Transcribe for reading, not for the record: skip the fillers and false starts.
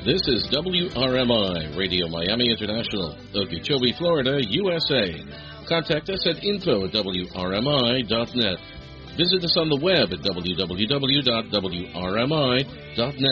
This is WRMI, Radio Miami International, Okeechobee, Florida, USA. Contact us at info@wrmi.net. Visit us on the web at www.wrmi.net.